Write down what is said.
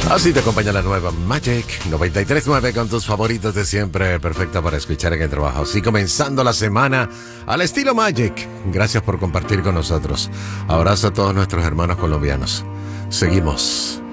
Así te acompaña la nueva Magic 93.9 con tus favoritos de siempre, perfecta para escuchar en el trabajo. Así comenzando la semana al estilo Magic. Gracias por compartir con nosotros. Abrazo a todos nuestros hermanos colombianos. Seguimos.